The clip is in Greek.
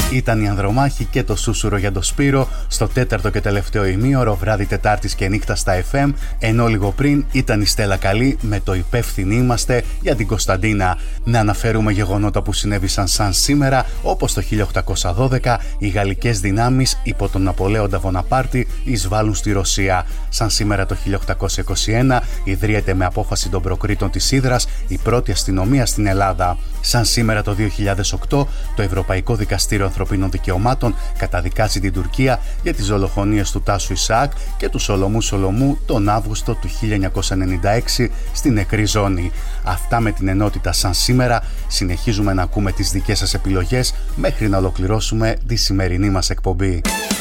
Ήταν η Ανδρομάχη και το Σούσουρο για το Σπύρο στο τέταρτο και τελευταίο ημίωρο, βράδυ Τετάρτης και νύχτα στα FM, ενώ λίγο πριν ήταν η Στέλλα Καλή με το υπεύθυνοι είμαστε για την Κωνσταντίνα. Να αναφέρουμε γεγονότα που συνέβησαν σαν σήμερα, όπως το 1812 οι γαλλικές δυνάμεις υπό τον Ναπολέοντα Βοναπάρτη εισβάλλουν στη Ρωσία. Σαν σήμερα το 1821 ιδρύεται με απόφαση των προκρίτων της Ύδρας η πρώτη αστυνομία στην Ελλάδα. Σαν σήμερα το 2008 το Ευρωπαϊκό Δικαστήριο Ανθρωπίνων Δικαιωμάτων καταδικάζει την Τουρκία για τις δολοφονίες του Τάσου Ισαάκ και του Σολομού Σολομού τον Αύγουστο του 1996 στην νεκρή ζώνη. Αυτά με την ενότητα σαν σήμερα. Συνεχίζουμε να ακούμε τις δικές σας επιλογές μέχρι να ολοκληρώσουμε τη σημερινή μας εκπομπή.